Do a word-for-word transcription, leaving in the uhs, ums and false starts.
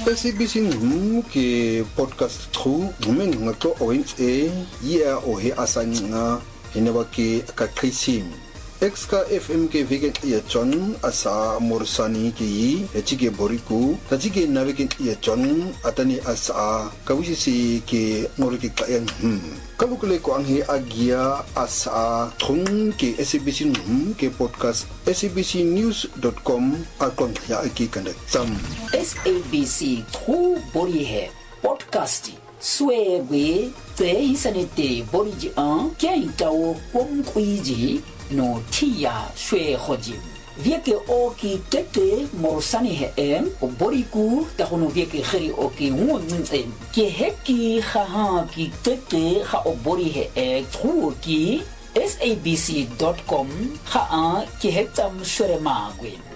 S A B C ngum ke podcast tru ngumen ngato owens e ya o he asanga hinaba ke akakrisim Exka F M ke vegan ya John asa morsani ki echike boriku tajike naveken ya John atani asa kawisi ke ngorike kayan hmm kalukule ko ang he agia asa thung ke S A B C ngum ke podcast S A B C news dot com akon ya aki kandak sam S A B C tru bori he podcast swebe te isanete bori ji an kya itawo kom kuiji no tia shwe hojim vieke oki tete morsani he em o boriku ta hono vieke khiri oki wonzen ke heki kha ki tete kha o bori he e truki S A B C dot com kha a ki hetam shore magwin